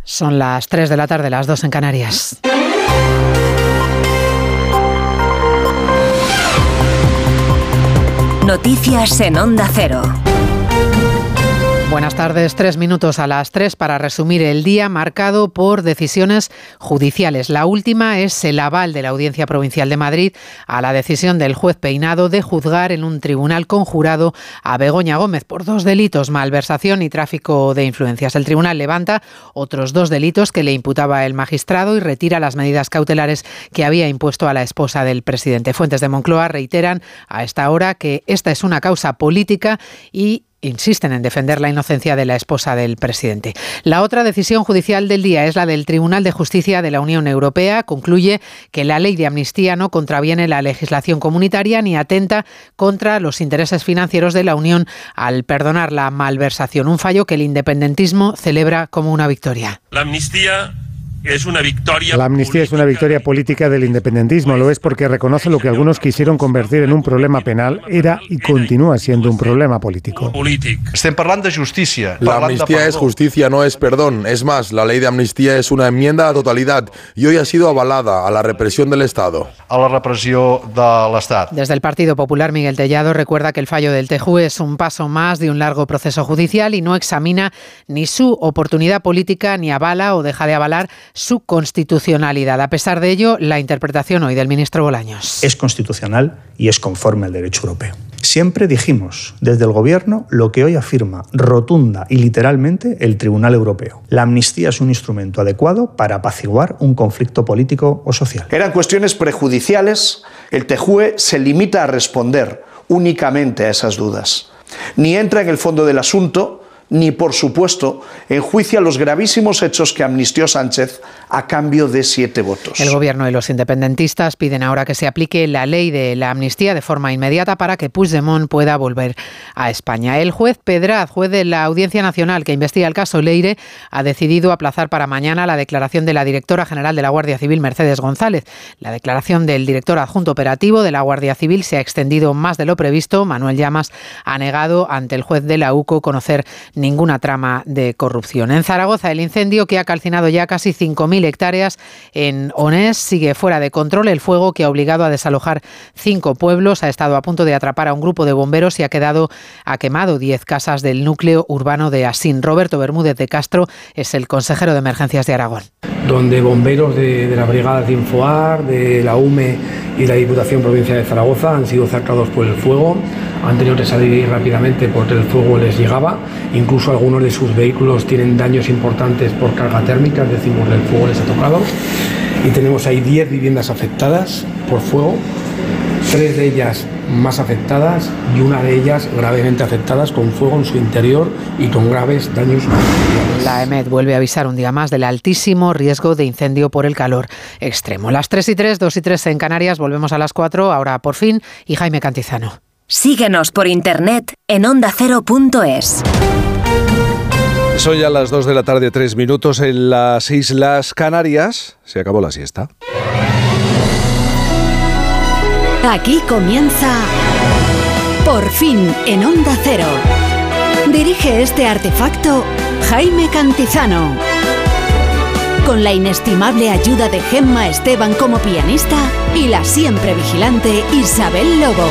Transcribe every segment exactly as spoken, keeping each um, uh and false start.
Son las tres de la tarde, las dos en Canarias. Noticias en Onda Cero. Buenas tardes, tres minutos a las tres para resumir el día marcado por decisiones judiciales. La última es el aval de la Audiencia Provincial de Madrid a la decisión del juez Peinado de juzgar en un tribunal conjurado a Begoña Gómez por dos delitos, malversación y tráfico de influencias. El tribunal levanta otros dos delitos que le imputaba el magistrado y retira las medidas cautelares que había impuesto a la esposa del presidente. Fuentes de Moncloa reiteran a esta hora que esta es una causa política y insisten en defender la inocencia de la esposa del presidente. La otra decisión judicial del día es la del Tribunal de Justicia de la Unión Europea. Concluye que la ley de amnistía no contraviene la legislación comunitaria ni atenta contra los intereses financieros de la Unión al perdonar la malversación. Un fallo que el independentismo celebra como una victoria. La amnistía es una victoria La amnistía es una victoria política del independentismo. Lo es porque reconoce lo que algunos quisieron convertir en un problema penal, era y continúa siendo un problema político. Estem parlant de justícia. La amnistía es justicia, no es perdón. Es más, la ley de amnistía es una enmienda a la totalidad y hoy ha sido avalada a la represión del Estado. A la repressió de l'Estat. Desde el Partido Popular, Miguel Tellado recuerda que el fallo del T J U es un paso más de un largo proceso judicial y no examina ni su oportunidad política ni avala o deja de avalar su constitucionalidad. A pesar de ello, la interpretación hoy del ministro Bolaños. Es constitucional y es conforme al derecho europeo. Siempre dijimos desde el Gobierno lo que hoy afirma rotunda y literalmente el Tribunal Europeo. La amnistía es un instrumento adecuado para apaciguar un conflicto político o social. Eran cuestiones prejudiciales. El T J U E se limita a responder únicamente a esas dudas. Ni entra en el fondo del asunto, ni, por supuesto, enjuicia los gravísimos hechos que amnistió Sánchez a cambio de siete votos. El Gobierno y los independentistas piden ahora que se aplique la ley de la amnistía de forma inmediata para que Puigdemont pueda volver a España. El juez Pedraz, juez de la Audiencia Nacional que investiga el caso Leire, ha decidido aplazar para mañana la declaración de la directora general de la Guardia Civil, Mercedes González. La declaración del director adjunto operativo de la Guardia Civil se ha extendido más de lo previsto. Manuel Llamas ha negado ante el juez de la U C O conocer ninguna trama de corrupción. En Zaragoza, el incendio que ha calcinado ya casi cinco mil hectáreas en Onés sigue fuera de control. El fuego, que ha obligado a desalojar cinco pueblos, ha estado a punto de atrapar a un grupo de bomberos y ha quedado ha quemado diez casas del núcleo urbano de Asín. Roberto Bermúdez de Castro es el consejero de Emergencias de Aragón. Donde bomberos de, de la Brigada de Infoar, de la U M E y la Diputación Provincial de Zaragoza han sido cercados por el fuego, han tenido que salir rápidamente porque el fuego les llegaba, incluso algunos de sus vehículos tienen daños importantes por carga térmica, es decir, el fuego les ha tocado, y tenemos ahí diez viviendas afectadas por fuego, tres de ellas más afectadas y una de ellas gravemente afectadas con fuego en su interior y con graves daños materiales. La EMET vuelve a avisar un día más del altísimo riesgo de incendio por el calor extremo. Las tres y tres, dos y tres en Canarias, volvemos a las cuatro, ahora por fin, y Jaime Cantizano. Síguenos por internet en onda cero punto es. Son ya las dos de la tarde, tres minutos en las Islas Canarias. Se acabó la siesta. Aquí comienza Por fin en Onda Cero. Dirige este artefacto Jaime Cantizano. Con la inestimable ayuda de Gemma Esteban como pianista y la siempre vigilante Isabel Lobo.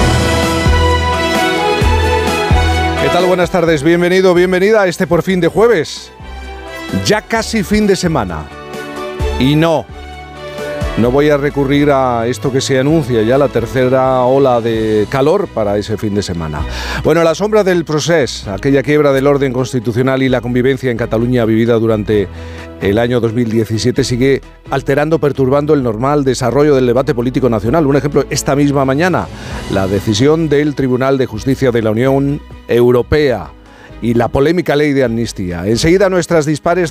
¿Qué tal? Buenas tardes, bienvenido, bienvenida a este Por fin de jueves. Ya casi fin de semana. Y no, no voy a recurrir a esto que se anuncia ya, la tercera ola de calor para ese fin de semana. Bueno, a la sombra del procés, aquella quiebra del orden constitucional y la convivencia en Cataluña vivida durante el año dos mil diecisiete sigue alterando, perturbando el normal desarrollo del debate político nacional. Un ejemplo, esta misma mañana, la decisión del Tribunal de Justicia de la Unión Europea y la polémica ley de amnistía. Enseguida nuestras dispares